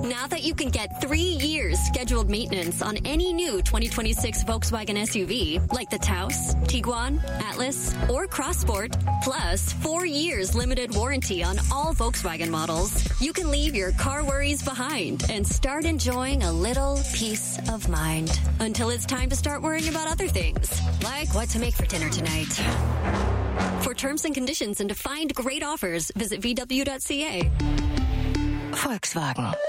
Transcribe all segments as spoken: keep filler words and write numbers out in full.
Now that you can get three years scheduled maintenance on any new twenty twenty-six Volkswagen S U V, like the Taos, Tiguan, Atlas, or Crossport, plus four years limited warranty on all Volkswagen models, you can leave your car worries behind and start enjoying a little peace of mind until it's time to start worrying about other things, like what to make for dinner tonight. For terms and conditions and to find great offers, visit V W dot C A. Volkswagen.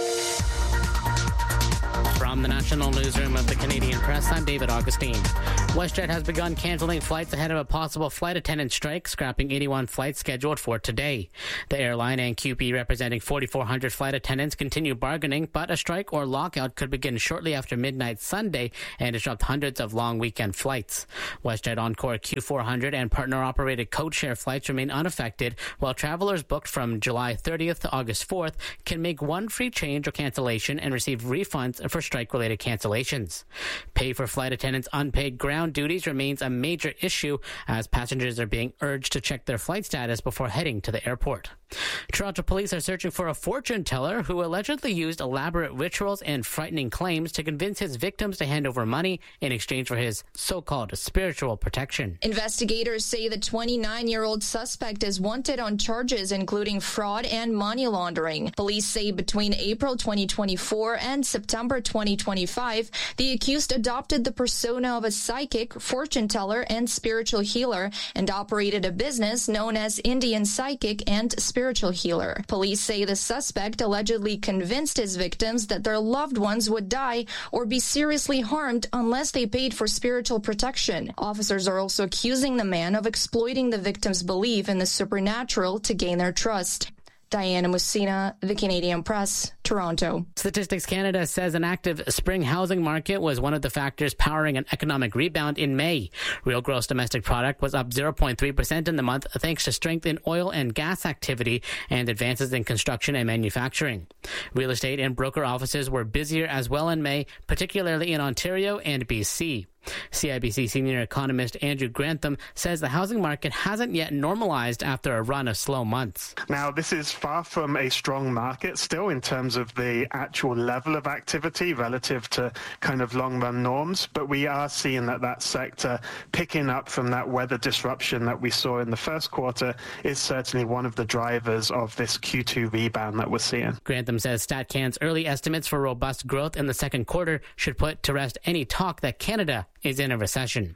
From the National Newsroom of the Canadian Press, I'm David Augustine. WestJet has begun canceling flights ahead of a possible flight attendant strike, scrapping eighty-one flights scheduled for today. The airline and C U P E, representing forty-four hundred flight attendants, continue bargaining, but a strike or lockout could begin shortly after midnight Sunday and disrupt hundreds of long weekend flights. WestJet Encore Q four hundred and partner-operated codeshare flights remain unaffected, while travelers booked from July thirtieth to August fourth can make one free change or cancellation and receive refunds for strike-related cancellations. Pay for flight attendants' unpaid ground duties remains a major issue as passengers are being urged to check their flight status before heading to the airport. Toronto police are searching for a fortune teller who allegedly used elaborate rituals and frightening claims to convince his victims to hand over money in exchange for his so-called spiritual protection. Investigators say the twenty-nine-year-old suspect is wanted on charges including fraud and money laundering. Police say between April twenty twenty-four and September twenty twenty-five, the accused adopted the persona of a psychic, fortune teller, and spiritual healer and operated a business known as Indian Psychic and Spiritual Healer. Police say the suspect allegedly convinced his victims that their loved ones would die or be seriously harmed unless they paid for spiritual protection. Officers are also accusing the man of exploiting the victims' belief in the supernatural to gain their trust. Diana Mussina, The Canadian Press, Toronto. Statistics Canada says an active spring housing market was one of the factors powering an economic rebound in May. Real gross domestic product was up zero point three percent in the month thanks to strength in oil and gas activity and advances in construction and manufacturing. Real estate and broker offices were busier as well in May, particularly in Ontario and B C. C I B C senior economist Andrew Grantham says the housing market hasn't yet normalized after a run of slow months. Now, this is far from a strong market still in terms of the actual level of activity relative to kind of long-run norms, but we are seeing that that sector picking up from that weather disruption that we saw in the first quarter is certainly one of the drivers of this Q two rebound that we're seeing. Grantham says StatCan's early estimates for robust growth in the second quarter should put to rest any talk that Canada is in a recession.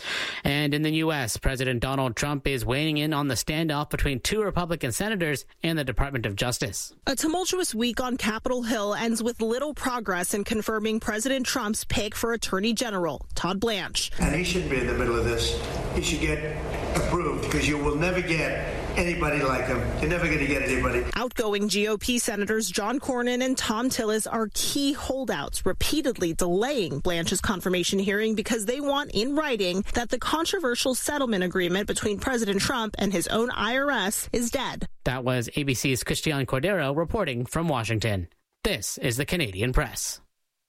And in the U S, President Donald Trump is weighing in on the standoff between two Republican senators and the Department of Justice. A tumultuous week on Capitol Hill ends with little progress in confirming President Trump's pick for Attorney General Todd Blanche. And he shouldn't be in the middle of this. He should get approved because you will never get anybody like him. You're never going to get anybody. Outgoing G O P Senators John Cornyn and Thom Tillis are key holdouts, repeatedly delaying Blanche's confirmation hearing because they want in writing that the controversial settlement agreement between President Trump and his own I R S is dead. That was A B C's Christian Cordero reporting from Washington. This is the Canadian Press.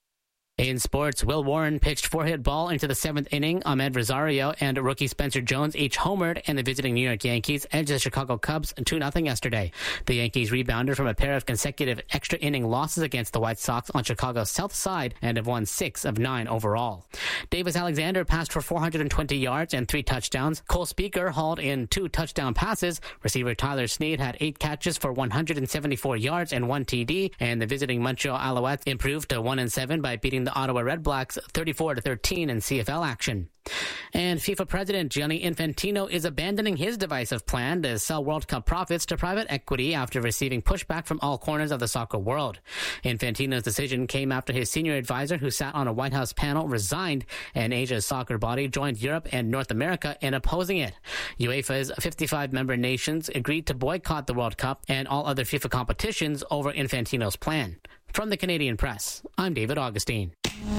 In sports, Will Warren pitched four-hit ball into the seventh inning. Ahmed Rosario and rookie Spencer Jones each homered, and the visiting New York Yankees edged the Chicago Cubs two nothing yesterday. The Yankees rebounded from a pair of consecutive extra-inning losses against the White Sox on Chicago's south side and have won six of nine overall. Davis Alexander passed for four hundred twenty yards and three touchdowns. Cole Speaker hauled in two touchdown passes. Receiver Tyler Snead had eight catches for one hundred seventy-four yards and one T D, and the visiting Montreal Alouettes improved to one and seven by beating the Ottawa Redblacks thirty-four to thirteen in C F L action. And FIFA President Gianni Infantino is abandoning his divisive plan to sell World Cup profits to private equity after receiving pushback from all corners of the soccer world. Infantino's decision came after his senior advisor, who sat on a White House panel, resigned, and Asia's soccer body joined Europe and North America in opposing it. UEFA's fifty-five member nations agreed to boycott the World Cup and all other FIFA competitions over Infantino's plan. From the Canadian Press, I'm David Augustine.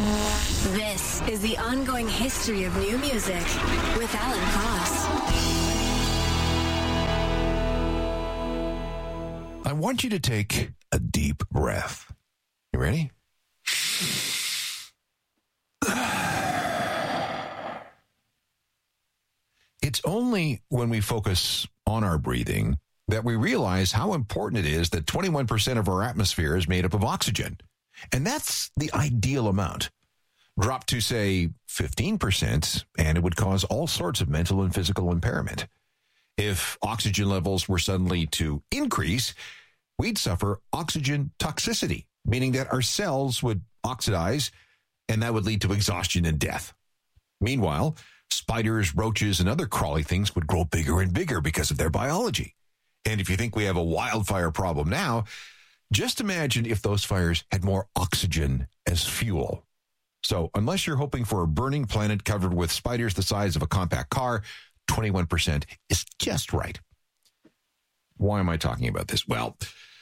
This is the ongoing history of new music with Alan Cross. I want you to take a deep breath. You ready? It's only when we focus on our breathing that we realize how important it is that twenty-one percent of our atmosphere is made up of oxygen. And that's the ideal amount. Drop to, say, fifteen percent, and it would cause all sorts of mental and physical impairment. If oxygen levels were suddenly to increase, we'd suffer oxygen toxicity, meaning that our cells would oxidize, and that would lead to exhaustion and death. Meanwhile, spiders, roaches, and other crawly things would grow bigger and bigger because of their biology. And if you think we have a wildfire problem now, just imagine if those fires had more oxygen as fuel. So unless you're hoping for a burning planet covered with spiders the size of a compact car, twenty-one percent is just right. Why am I talking about this? Well,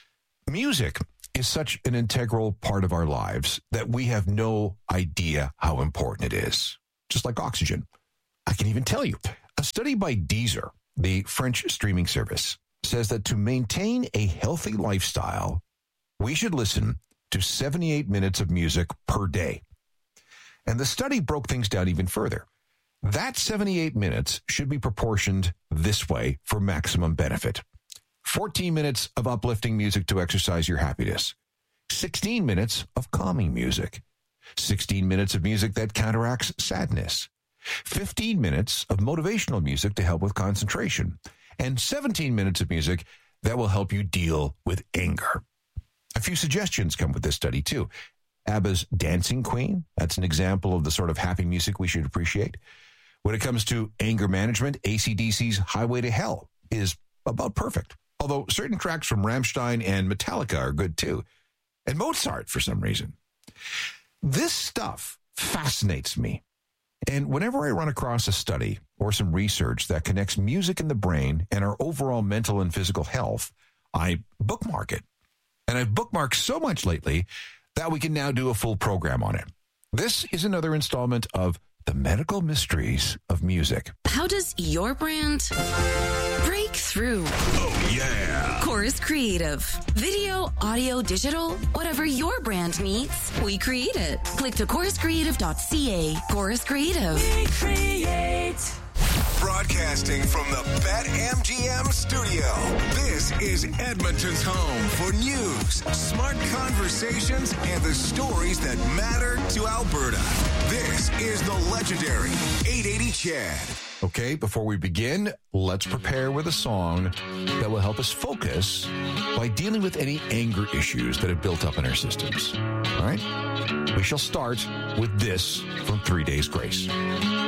music is such an integral part of our lives that we have no idea how important it is. Just like oxygen. I can even tell you. A study by Deezer, the French streaming service, says that to maintain a healthy lifestyle, we should listen to seventy-eight minutes of music per day. And the study broke things down even further. That seventy-eight minutes should be proportioned this way for maximum benefit. fourteen minutes of uplifting music to exercise your happiness. sixteen minutes of calming music. sixteen minutes of music that counteracts sadness. fifteen minutes of motivational music to help with concentration. And seventeen minutes of music that will help you deal with anger. A few suggestions come with this study, too. ABBA's Dancing Queen, that's an example of the sort of happy music we should appreciate. When it comes to anger management, A C D C's Highway to Hell is about perfect. Although certain tracks from Rammstein and Metallica are good, too. And Mozart, for some reason. This stuff fascinates me. And whenever I run across a study or some research that connects music in the brain and our overall mental and physical health, I bookmark it. And I've bookmarked so much lately that we can now do a full program on it. This is another installment of The Medical Mysteries of Music. How does your brand break through? Oh, yeah. Chorus Creative. Video, audio, digital, whatever your brand needs, we create it. Click to chorus creative dot c a. Chorus Creative. We create. Broadcasting from the BetMGM studio, this is Edmonton's home for news, smart conversations, and the stories that matter to Alberta. This is the legendary eight eighty C H E D. Okay, before we begin, let's prepare with a song that will help us focus by dealing with any anger issues that have built up in our systems. All right? We shall start with this from Three Days Grace.